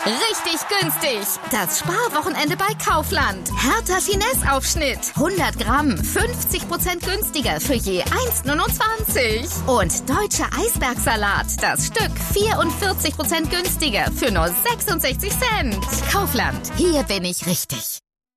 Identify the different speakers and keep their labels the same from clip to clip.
Speaker 1: Richtig günstig. Das Sparwochenende bei Kaufland. Hertha Finesse-Aufschnitt. 100 Gramm. 50% günstiger für je 1,29. Und deutscher Eisbergsalat. Das Stück 44% günstiger für nur 66 Cent. Kaufland. Hier bin ich richtig.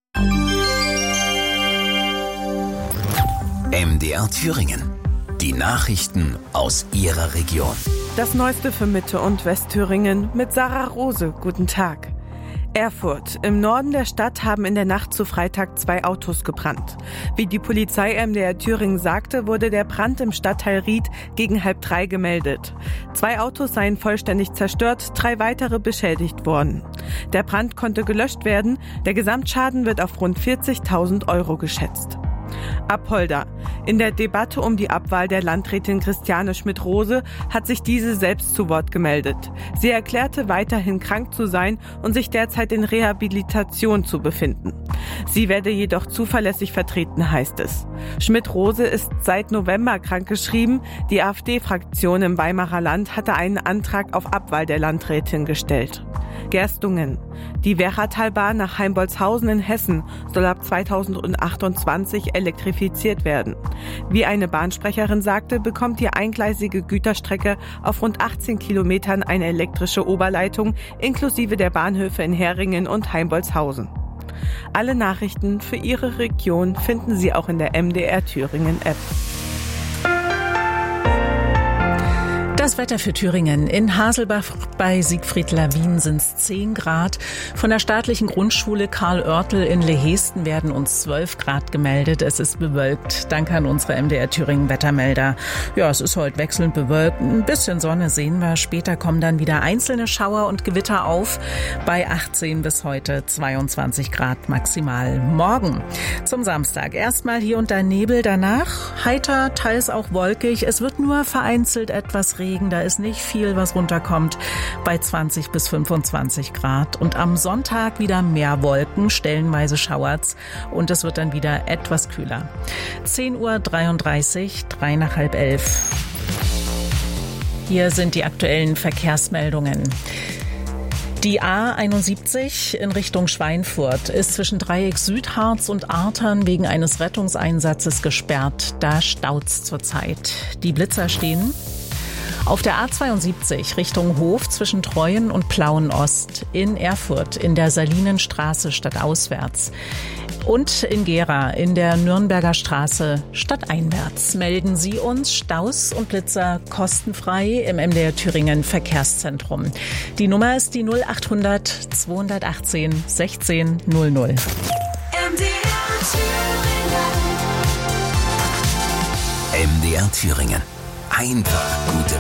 Speaker 2: MDR Thüringen. Die Nachrichten aus Ihrer Region.
Speaker 3: Das Neueste für Mitte- und Westthüringen mit Sarah Rose. Guten Tag. Erfurt. Im Norden der Stadt haben in der Nacht zu Freitag 2 Autos gebrannt. Wie die Polizei MDR Thüringen sagte, wurde der Brand im Stadtteil Ried gegen 2:30 gemeldet. 2 Autos seien vollständig zerstört, 3 weitere beschädigt worden. Der Brand konnte gelöscht werden. Der Gesamtschaden wird auf rund 40.000 Euro geschätzt. Apolda. In der Debatte um die Abwahl der Landrätin Christiane Schmidt-Rose hat sich diese selbst zu Wort gemeldet. Sie erklärte, weiterhin krank zu sein und sich derzeit in Rehabilitation zu befinden. Sie werde jedoch zuverlässig vertreten, heißt es. Schmidt-Rose ist seit November krankgeschrieben. Die AfD-Fraktion im Weimarer Land hatte einen Antrag auf Abwahl der Landrätin gestellt. Gerstungen. Die Werratalbahn nach Heimbolzhausen in Hessen soll ab 2028 elektrifiziert werden. Wie eine Bahnsprecherin sagte, bekommt die eingleisige Güterstrecke auf rund 18 Kilometern eine elektrische Oberleitung inklusive der Bahnhöfe in Heringen und Heimbolzhausen. Alle Nachrichten für Ihre Region finden Sie auch in der MDR Thüringen App.
Speaker 4: Das Wetter für Thüringen. In Haselbach bei Siegfried Lawin sind es 10 Grad. Von der staatlichen Grundschule Karl Oertel in Lehesten werden uns 12 Grad gemeldet. Es ist bewölkt. Danke an unsere MDR Thüringen Wettermelder. Ja, es ist heute wechselnd bewölkt. Ein bisschen Sonne sehen wir. Später kommen dann wieder einzelne Schauer und Gewitter auf. Bei 18 bis heute 22 Grad maximal. Morgen zum Samstag. Erstmal hier und da Nebel. Danach heiter, teils auch wolkig. Es wird nur vereinzelt etwas Regen. Da ist nicht viel, was runterkommt, bei 20 bis 25 Grad. Und am Sonntag wieder mehr Wolken, stellenweise Schauerz. Und es wird dann wieder etwas kühler. 10:33 Uhr, 3 nach halb 11. Hier sind die aktuellen Verkehrsmeldungen. Die A71 in Richtung Schweinfurt ist zwischen Dreieck Südharz und Artern wegen eines Rettungseinsatzes gesperrt. Da staut's zurzeit. Die Blitzer stehen. Auf der A72 Richtung Hof zwischen Treuen und Plauen Ost in Erfurt in der Salinenstraße stadtauswärts und in Gera in der Nürnberger Straße stadteinwärts. Melden Sie uns Staus und Blitzer kostenfrei im MDR Thüringen Verkehrszentrum. Die Nummer ist die 0800 218 16 00.
Speaker 5: MDR Thüringen.
Speaker 2: MDR Thüringen. Einfach gute